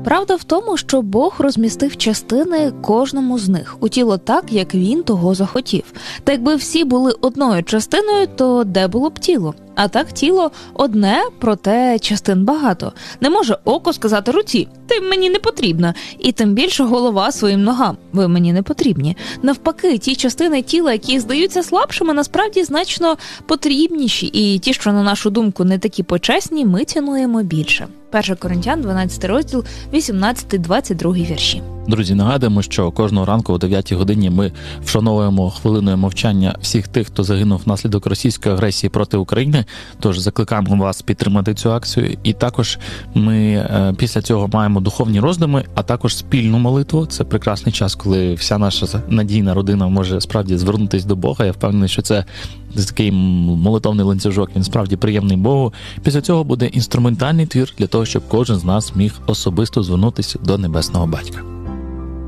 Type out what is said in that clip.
Правда в тому, що Бог розмістив частини кожному з них у тіло так, як він того захотів. Та якби всі були одною частиною, то де було б тіло? А так тіло одне, проте частин багато. Не може око сказати руці: «Ти мені не потрібна», і тим більше голова своїм ногам: «Ви мені не потрібні». Навпаки, ті частини тіла, які здаються слабшими, насправді значно потрібніші, і ті, що, на нашу думку, не такі почесні, ми цінуємо більше. 1 Коринтян, 12 розділ, 18-22 вірші. Друзі, нагадуємо, що кожного ранку о 9 годині ми вшановуємо хвилиною мовчання всіх тих, хто загинув внаслідок російської агресії проти України, тож закликаємо вас підтримати цю акцію. І також ми після цього маємо духовні роздуми, а також спільну молитву. Це прекрасний час, коли вся наша надійна родина може справді звернутися до Бога. Я впевнений, що це такий молитовний ланцюжок, він справді приємний Богу. Після цього буде інструментальний твір для того, щоб кожен з нас міг особисто звернутися до Небесного Батька.